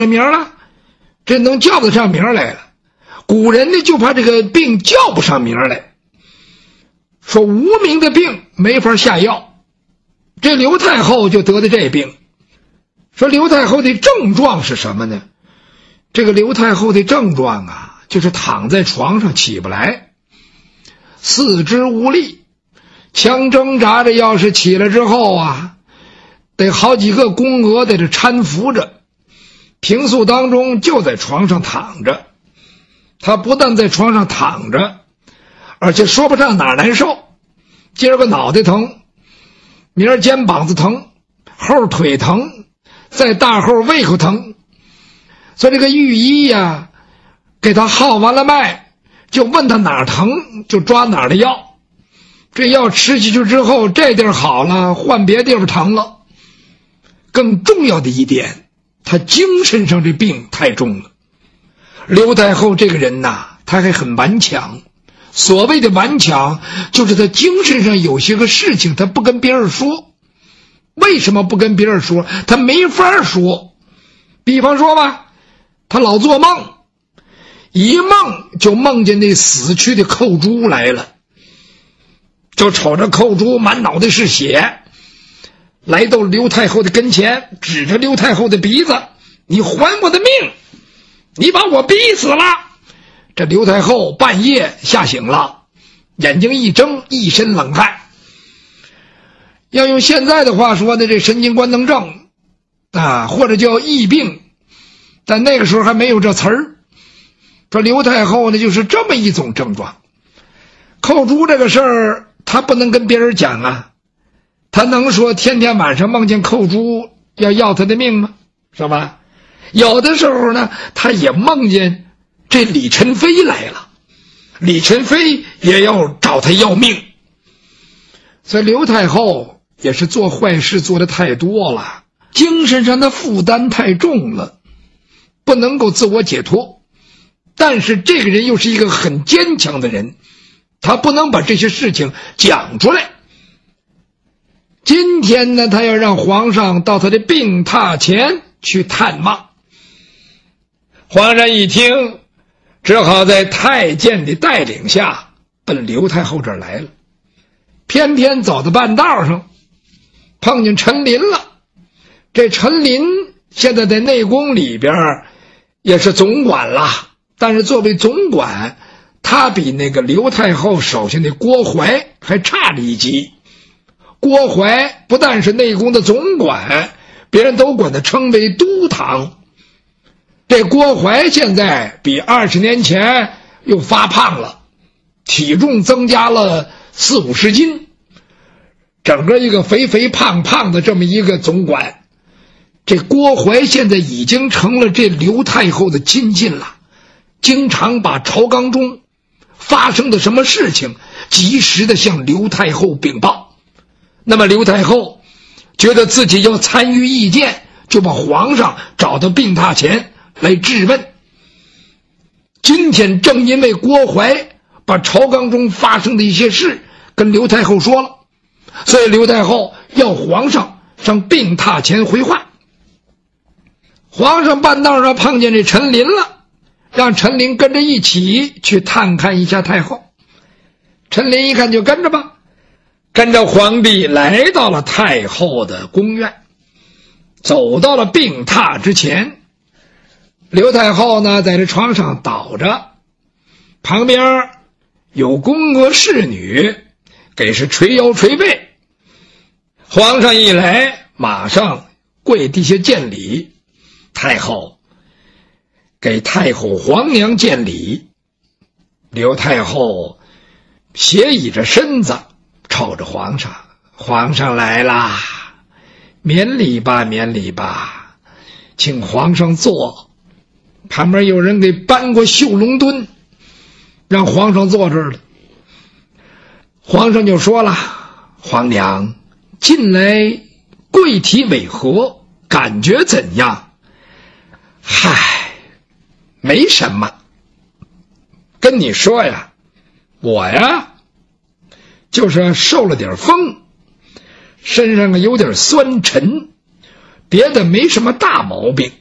名了，这能叫得上名来了。古人呢就怕这个病叫不上名来，说无名的病没法下药，这刘太后就得的这病。说刘太后的症状是什么呢？这个刘太后的症状啊，就是躺在床上起不来，四肢无力，强挣扎着，要是起来之后啊，得好几个宫娥在这搀扶着，平素当中就在床上躺着。他不但在床上躺着，而且说不上哪儿难受，今儿个脑袋疼，明儿肩膀子疼，后腿疼，再大后胃口疼。所以这个御医呀，给他号完了脉，就问他哪儿疼，就抓哪儿的药。这药吃下去之后，这地儿好了，换别地方疼了。更重要的一点，他精神上这病太重了。刘太后这个人呐，他还很顽强。所谓的顽强，就是他精神上有些个事情他不跟别人说。为什么不跟别人说？他没法说。比方说吧，他老做梦，一梦就梦见那死去的寇珠来了，就瞅着寇珠满脑袋是血，来到刘太后的跟前，指着刘太后的鼻子，你还我的命，你把我逼死了。这刘太后半夜吓醒了，眼睛一睁，一身冷汗。要用现在的话说呢，这神经官能症啊，或者叫疫病，但那个时候还没有这词儿。说刘太后呢就是这么一种症状。寇珠这个事儿他不能跟别人讲啊，他能说天天晚上梦见寇珠要他的命吗？是吧？有的时候呢，他也梦见这李宸妃来了，李宸妃也要找他要命。所以刘太后也是做坏事做得太多了，精神上的负担太重了，不能够自我解脱。但是这个人又是一个很坚强的人，他不能把这些事情讲出来。今天呢，他要让皇上到他的病榻前去探望。皇上一听，只好在太监的带领下奔刘太后这儿来了。偏偏走到半道上，碰见陈琳了。这陈琳现在在内宫里边也是总管了，但是作为总管，他比那个刘太后手下的郭槐还差了一级。郭槐不但是内宫的总管，别人都管他称为都堂。这郭槐现在比20年前又发胖了，体重增加了40-50斤，整个一个肥肥胖胖的这么一个总管。这郭槐现在已经成了这刘太后的亲近了，经常把朝纲中发生的什么事情及时的向刘太后禀报。那么刘太后觉得自己要参与意见，就把皇上找到病榻前来质问。今天正因为郭槐把朝纲中发生的一些事跟刘太后说了，所以刘太后要皇上上病榻前回话。皇上半道上碰见这陈琳了，让陈琳跟着一起去探看一下太后。陈琳一看就跟着吧，跟着皇帝来到了太后的宫院，走到了病榻之前。刘太后呢在这床上倒着，旁边有宫娥侍女给是捶腰捶背。皇上一来，马上跪地下见礼。太后给太后皇娘见礼。刘太后斜倚着身子瞅着皇上，皇上来啦，免礼吧免礼吧，请皇上坐。旁边有人给搬过绣龙墩，让皇上坐这儿了。皇上就说了，皇娘近来贵体为何，感觉怎样？嗨，没什么。跟你说呀，我呀就是受了点风，身上有点酸沉，别的没什么大毛病。